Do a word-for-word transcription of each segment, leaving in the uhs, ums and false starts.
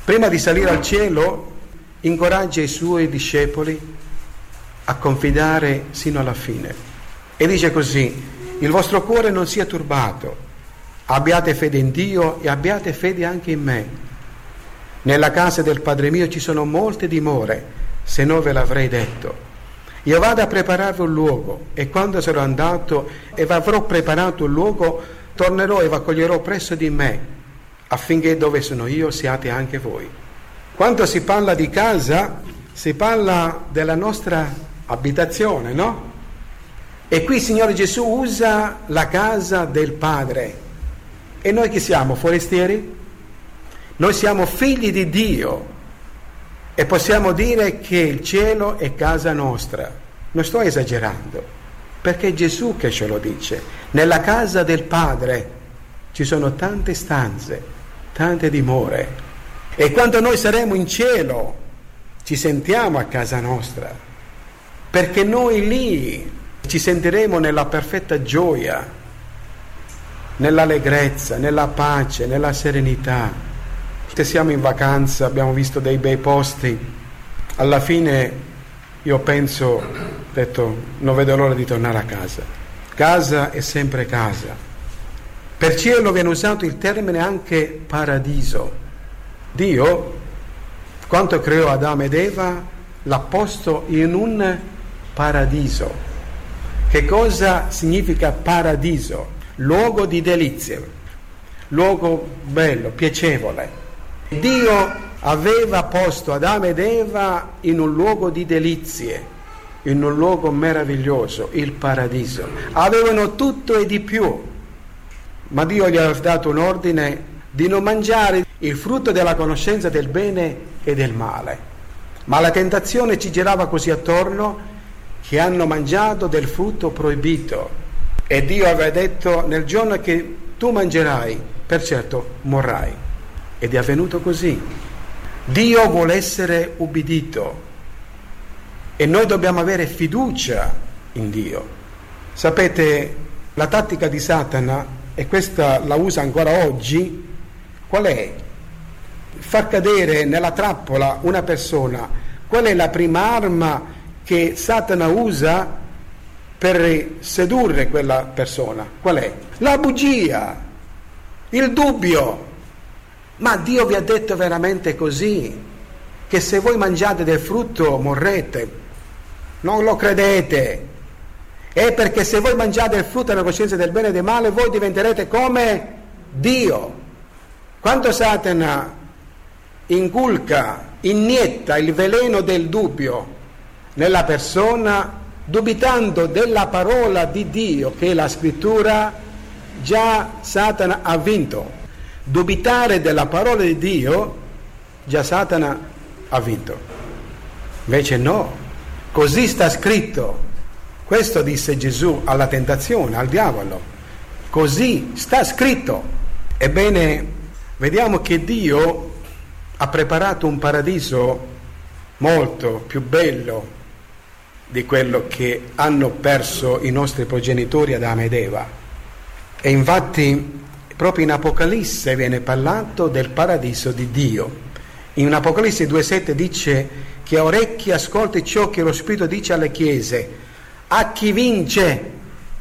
prima di salire al cielo, incoraggia i suoi discepoli a confidare sino alla fine. E dice così: il vostro cuore non sia turbato, abbiate fede in Dio e abbiate fede anche in me. Nella casa del Padre mio ci sono molte dimore, se no ve l'avrei detto. Io vado a prepararvi un luogo, e quando sarò andato e vi avrò preparato un luogo, tornerò e vi accoglierò presso di me, affinché dove sono io siate anche voi. Quando si parla di casa, si parla della nostra abitazione, no? E qui il Signore Gesù usa la casa del Padre. E noi chi siamo? Forestieri? Noi siamo figli di Dio e possiamo dire che il cielo è casa nostra. Non sto esagerando, perché è Gesù che ce lo dice. Nella casa del Padre ci sono tante stanze, tante dimore. E quando noi saremo in cielo ci sentiamo a casa nostra, perché noi lì ci sentiremo nella perfetta gioia, nell'allegrezza, nella pace, nella serenità. Se siamo in vacanza, abbiamo visto dei bei posti, alla fine io penso, ho detto, non vedo l'ora di tornare a casa. Casa è sempre casa. Per cielo viene usato il termine anche paradiso. Dio, quando creò Adamo ed Eva, l'ha posto in un paradiso. Che cosa significa paradiso? Luogo di delizie, luogo bello, piacevole. Dio aveva posto Adamo ed Eva in un luogo di delizie, in un luogo meraviglioso, il paradiso. Avevano tutto e di più, ma Dio gli ha dato un ordine di non mangiare il frutto della conoscenza del bene e del male. Ma la tentazione ci girava così attorno che hanno mangiato del frutto proibito. E Dio aveva detto: nel giorno che tu mangerai, per certo morrai. Ed è avvenuto così. Dio vuole essere ubbidito e noi dobbiamo avere fiducia in Dio. Sapete, la tattica di Satana, e questa la usa ancora oggi, qual è? Far cadere nella trappola una persona. Qual è la prima arma che Satana usa per sedurre quella persona? Qual è? La bugia, il dubbio. Ma Dio vi ha detto veramente così? Che se voi mangiate del frutto morrete? Non lo credete. È perché se voi mangiate il frutto della coscienza del bene e del male, voi diventerete come Dio. Quando Satana inculca, inietta il veleno del dubbio nella persona, dubitando della parola di Dio, che è la scrittura, già Satana ha vinto. Dubitare della parola di Dio, già Satana ha vinto. Invece no, così sta scritto. Questo disse Gesù alla tentazione, al diavolo. Così sta scritto. Ebbene, vediamo che Dio ha preparato un paradiso molto più bello di quello che hanno perso i nostri progenitori Adamo ed Eva. E infatti proprio in Apocalisse viene parlato del paradiso di Dio. In Apocalisse due sette dice: chi ha orecchi ascolti ciò che lo Spirito dice alle chiese. A chi vince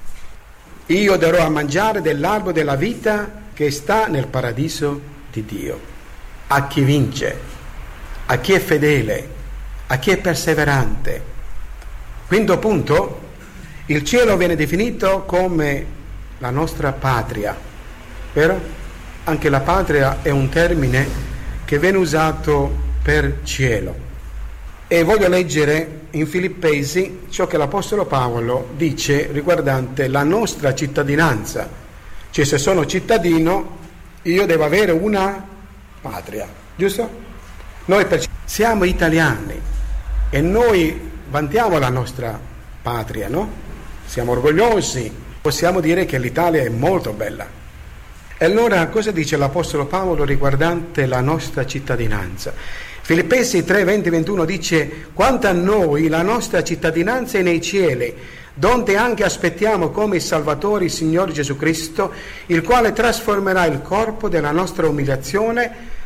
io darò a mangiare dell'albero della vita che sta nel paradiso di Dio. A chi vince, a chi è fedele, a chi è perseverante. Quinto punto, il cielo viene definito come la nostra patria. Vero? Anche la patria è un termine che viene usato per cielo. E voglio leggere in Filippesi ciò che l'Apostolo Paolo dice riguardante la nostra cittadinanza. Cioè, se sono cittadino, io devo avere una patria, giusto? Noi siamo italiani e noi vantiamo la nostra patria, no? Siamo orgogliosi, possiamo dire che l'Italia è molto bella. E allora cosa dice l'Apostolo Paolo riguardante la nostra cittadinanza? Filippesi tre venti ventuno dice: quanto a noi la nostra cittadinanza è nei cieli, donde anche aspettiamo come il Salvatore, il Signore Gesù Cristo, il quale trasformerà il corpo della nostra umiliazione